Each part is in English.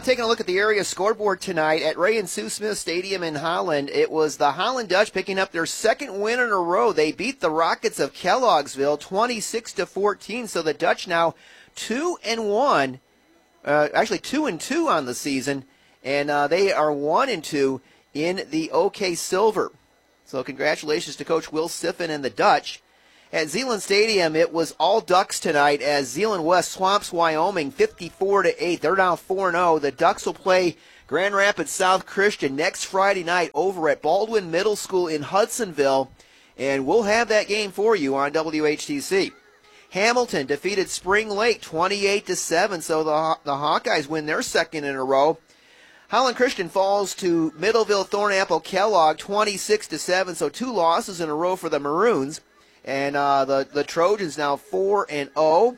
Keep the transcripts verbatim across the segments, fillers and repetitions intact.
taking a look at the area scoreboard tonight at Ray and Sue Smith Stadium in Holland. It was the Holland Dutch picking up their second win in a row. They beat the Rockets of Kellogg'sville twenty-six to fourteen. So the Dutch now two and one, uh, actually two and two on the season, and uh, they are one and two in the OK Silver. So congratulations to Coach Will Siffin and the Dutch. At Zeeland Stadium, it was all Ducks tonight as Zeeland West swamps Wyoming fifty-four to eight. They're now four and oh. The Ducks will play Grand Rapids South Christian next Friday night over at Baldwin Middle School in Hudsonville, and we'll have that game for you on W H T C. Hamilton defeated Spring Lake twenty-eight to seven, so the, the Hawkeyes win their second in a row. Holland Christian falls to Middleville Thornapple Kellogg twenty-six to seven, so two losses in a row for the Maroons. And uh, the, the Trojans now four and oh.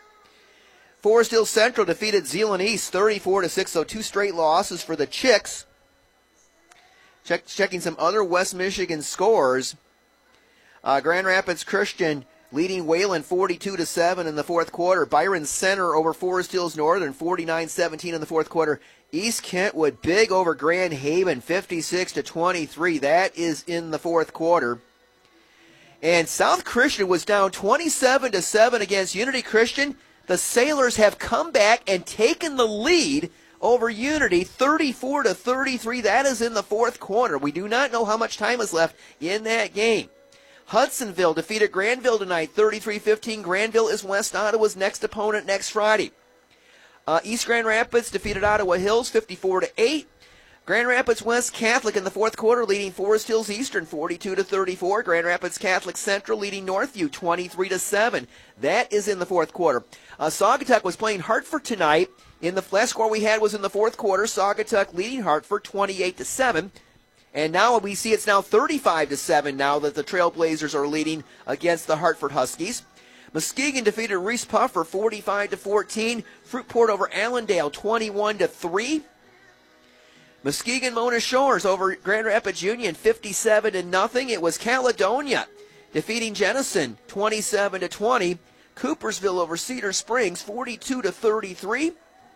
Forest Hill Central defeated Zeeland East thirty-four to six, so two straight losses for the Chicks. Check, checking some other West Michigan scores. Uh, Grand Rapids Christian leading Wayland forty-two to seven in the fourth quarter. Byron Center over Forest Hills Northern forty-nine seventeen in the fourth quarter. East Kentwood big over Grand Haven fifty-six to twenty-three. That is in the fourth quarter. And South Christian was down twenty-seven to seven against Unity Christian. The Sailors have come back and taken the lead over Unity thirty-four to thirty-three. That is in the fourth quarter. We do not know how much time is left in that game. Hudsonville defeated Granville tonight thirty-three fifteen. Granville is West Ottawa's next opponent next Friday. Uh, East Grand Rapids defeated Ottawa Hills fifty-four to eight. Grand Rapids West Catholic in the fourth quarter leading Forest Hills Eastern forty-two to thirty-four. Grand Rapids Catholic Central leading Northview twenty-three to seven. That is in the fourth quarter. Uh, Saugatuck was playing Hartford tonight. In the last score we had was in the fourth quarter. Saugatuck leading Hartford twenty-eight to seven. And now we see it's now thirty-five to seven now that the Trailblazers are leading against the Hartford Huskies. Muskegon defeated Reese Puffer forty-five to fourteen. Fruitport over Allendale twenty-one to three. Muskegon Mona Shores over Grand Rapids Union fifty-seven to nothing. It was Caledonia defeating Jenison twenty-seven to twenty. Coopersville over Cedar Springs forty-two to thirty-three.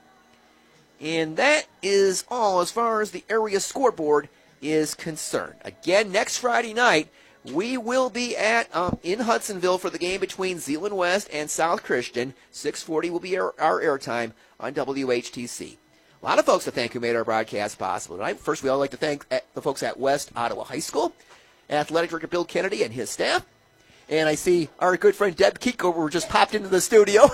And that is all as far as the area scoreboard is concerned. Again, next Friday night, we will be at um, in Hudsonville for the game between Zeeland West and South Christian. six forty will be our, our airtime on W H T C. A lot of folks to thank who made our broadcast possible tonight. First, we all like to thank the folks at West Ottawa High School, Athletic Director Bill Kennedy and his staff. And I see our good friend Deb Keekover just popped into the studio.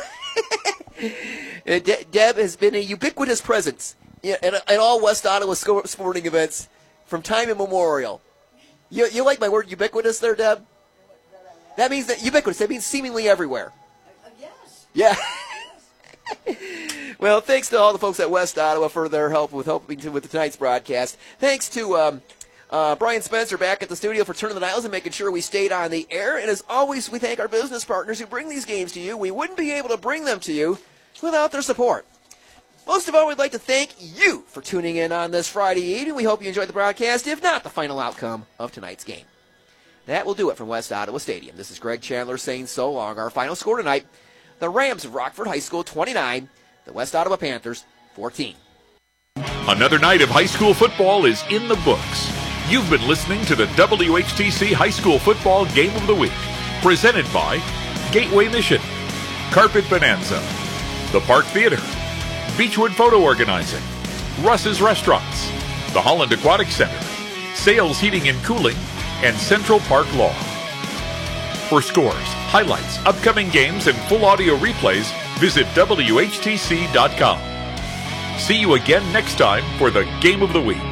De- Deb has been a ubiquitous presence at, at all West Ottawa sporting events from time immemorial. You, you like my word ubiquitous there, Deb? That means that ubiquitous. That means seemingly everywhere. Uh, yes. Yeah. Yes. Well, thanks to all the folks at West Ottawa for their help with helping to, with tonight's broadcast. Thanks to um, uh, Brian Spencer back at the studio for turning the dials and making sure we stayed on the air. And as always, we thank our business partners who bring these games to you. We wouldn't be able to bring them to you without their support. Most of all, we'd like to thank you for tuning in on this Friday evening. We hope you enjoyed the broadcast, if not the final outcome of tonight's game. That will do it from West Ottawa Stadium. This is Greg Chandler saying so long. Our final score tonight, the Rams of Rockford High School twenty-nine, the West Ottawa Panthers fourteen. Another night of high school football is in the books. You've been listening to the W H T C High School Football Game of the Week, presented by Gateway Mission, Carpet Bonanza, the Park Theater, Beechwood Photo Organizing, Russ's Restaurants, the Holland Aquatic Center, Sales Heating and Cooling, and Central Park Law. For scores, highlights, upcoming games, and full audio replays, visit W H T C dot com. See you again next time for the Game of the Week.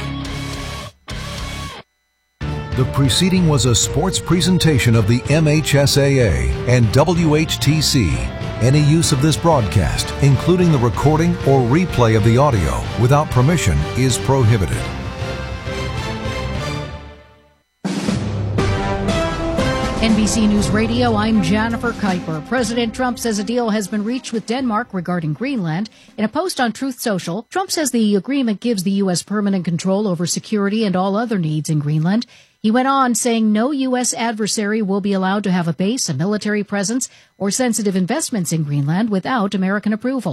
The preceding was a sports presentation of the M H S A A and W H T C. Any use of this broadcast, including the recording or replay of the audio, without permission, is prohibited. N B C News Radio, I'm Jennifer Kuiper. President Trump says a deal has been reached with Denmark regarding Greenland. In a post on Truth Social, Trump says the agreement gives the U S permanent control over security and all other needs in Greenland. He went on saying no U S adversary will be allowed to have a base, a military presence, or sensitive investments in Greenland without American approval.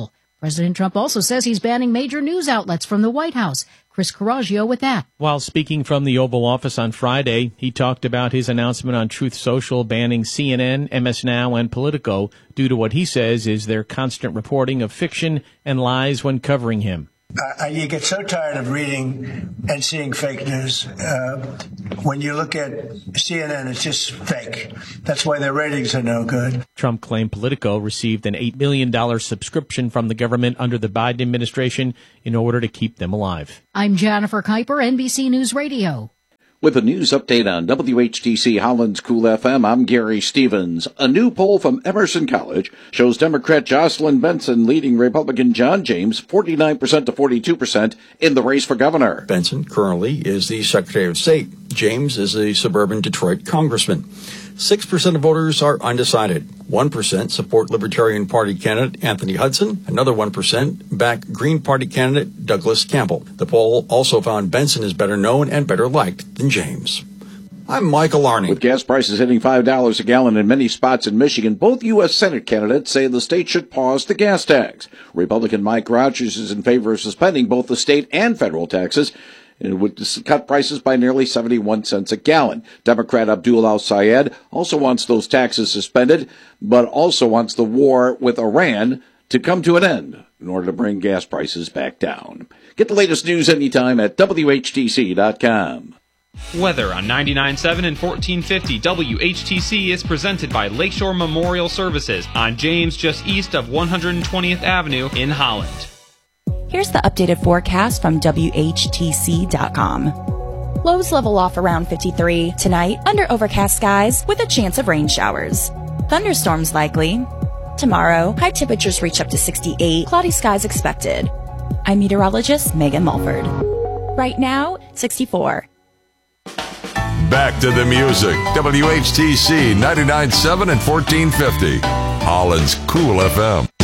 President Trump also says he's banning major news outlets from the White House. Chris Coraggio with that. While speaking from the Oval Office on Friday, he talked about his announcement on Truth Social banning C N N, M S Now, and Politico due to what he says is their constant reporting of fiction and lies when covering him. Uh, you get so tired of reading and seeing fake news. Uh, when you look at C N N, it's just fake. That's why their ratings are no good. Trump claimed Politico received an eight million dollars subscription from the government under the Biden administration in order to keep them alive. I'm Jennifer Kuiper, N B C News Radio. With a news update on W H T C Holland's Cool F M, I'm Gary Stevens. A new poll from Emerson College shows Democrat Jocelyn Benson leading Republican John James forty-nine percent to forty-two percent in the race for governor. Benson currently is the Secretary of State. James is a suburban Detroit congressman. six percent of voters are undecided. one percent support Libertarian Party candidate Anthony Hudson. Another one percent back Green Party candidate Douglas Campbell. The poll also found Benson is better known and better liked than James. I'm Michael Arney. With gas prices hitting five dollars a gallon in many spots in Michigan, both U S Senate candidates say the state should pause the gas tax. Republican Mike Rogers is in favor of suspending both the state and federal taxes. It would cut prices by nearly seventy-one cents a gallon. Democrat Abdul Al-Sayed also wants those taxes suspended, but also wants the war with Iran to come to an end in order to bring gas prices back down. Get the latest news anytime at W H T C dot com. Weather on ninety-nine point seven and fourteen fifty W H T C is presented by Lakeshore Memorial Services on James, just east of one hundred twentieth Avenue in Holland. Here's the updated forecast from W H T C dot com. Lows level off around fifty-three. Tonight, under overcast skies with a chance of rain showers. Thunderstorms likely. Tomorrow, high temperatures reach up to sixty-eight. Cloudy skies expected. I'm meteorologist Megan Mulford. Right now, sixty-four. Back to the music. W H T C ninety-nine point seven and fourteen fifty. Holland's Cool F M.